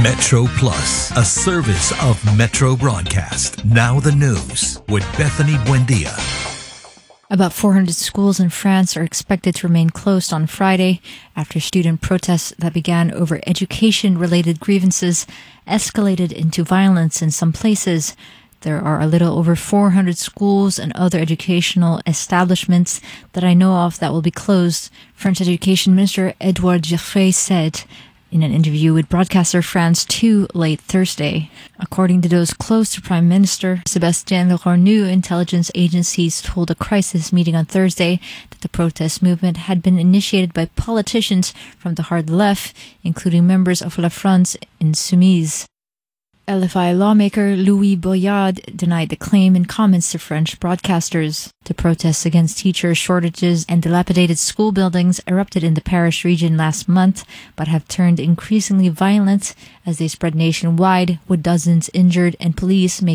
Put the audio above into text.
Metro Plus, a service of Metro Broadcast. Now the news with Bethany Buendia. About 400 schools in France are expected to remain closed on Friday after student protests that began over education-related grievances escalated into violence in some places. There are a little over 400 schools and other educational establishments that I know of that will be closed, French Education Minister Edouard Geoffroy said in an interview with Broadcaster France 2 late Thursday. According to those close to Prime Minister Sébastien Lecornu, intelligence agencies told a crisis meeting on Thursday that the protest movement had been initiated by politicians from the hard left, including members of La France Insoumise. LFI lawmaker Louis Boyard denied the claim in comments to French broadcasters. The protests against teacher shortages and dilapidated school buildings erupted in the Paris region last month, but have turned increasingly violent as they spread nationwide, with dozens injured and police making